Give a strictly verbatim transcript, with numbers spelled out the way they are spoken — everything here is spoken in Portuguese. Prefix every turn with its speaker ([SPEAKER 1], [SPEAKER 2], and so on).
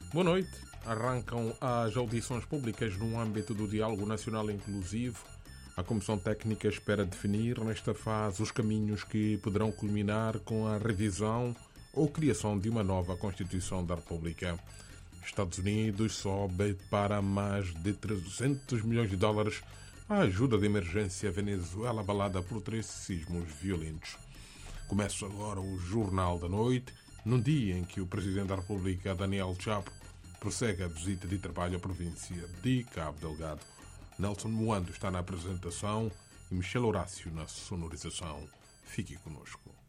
[SPEAKER 1] Boa noite. Arrancam as audições públicas no âmbito do Diálogo Nacional Inclusivo. A Comissão Técnica espera definir, nesta fase, os caminhos que poderão culminar com a revisão ou criação de uma nova Constituição da República. Estados Unidos sobe para mais de trezentos milhões de dólares a ajuda de emergência à Venezuela abalada por três sismos violentos. Começa agora o Jornal da Noite, num dia em que o Presidente da República, Daniel Chapo, prossegue a visita de trabalho à província de Cabo Delgado. Nelson Moando está na apresentação e Michel Horácio na sonorização. Fique conosco.